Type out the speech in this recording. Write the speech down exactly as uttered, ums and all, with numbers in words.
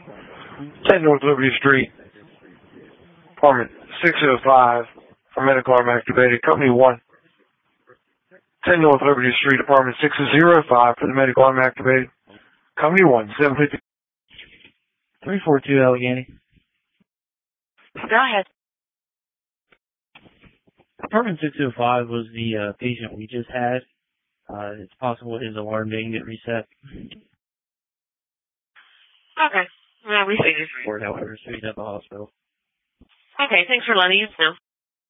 ten North Liberty Street, apartment six oh five, for medical arm activated. Company one. ten North Liberty Street, apartment six oh five, for the medical arm activated. Company one, seven fifty. three four two Allegheny. Go ahead. Apartment six oh five was the uh, patient we just had. Uh, it's possible his alarm didn't get reset. Okay. Yeah, we figured. Or however, so he's at the hospital. Okay, thanks for letting us know.